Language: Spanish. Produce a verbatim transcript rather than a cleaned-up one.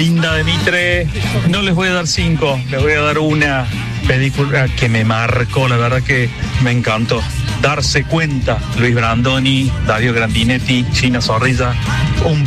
linda de Mitre. No les voy a dar cinco, les voy a dar una película que me marcó, la verdad que me encantó. Darse cuenta, Luis Brandoni, Dario Grandinetti, Gina Zorrilla, un